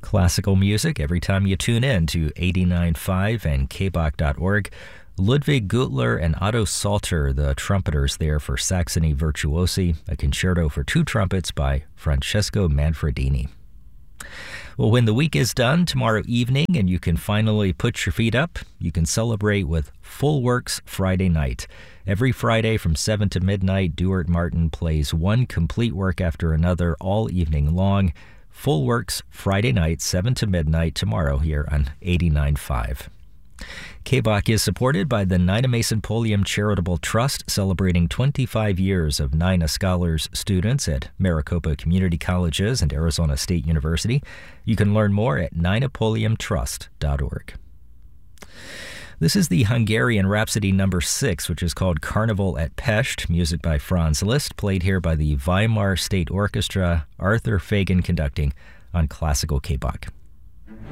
Classical music every time you tune in to 89.5 and kbach.org. Ludwig Gutler and Otto Salter, the trumpeters there for Saxony Virtuosi, a concerto for two trumpets by Francesco Manfredini. Well, when the week is done tomorrow evening and you can finally put your feet up, you can celebrate with Full Works Friday night. Every Friday from 7 to midnight, Duart Martin plays one complete work after another all evening long. Full Works Friday night, 7 to midnight tomorrow here on 89.5. KBach is supported by the Nina Mason Pulliam Charitable Trust, celebrating 25 years of Nina Scholars students at Maricopa Community Colleges and Arizona State University. You can learn more at ninapulliamtrust.org. This is the Hungarian Rhapsody No. 6, which is called Carnival at Pest, music by Franz Liszt, played here by the Weimar State Orchestra, Arthur Fagan conducting on Classical KBach.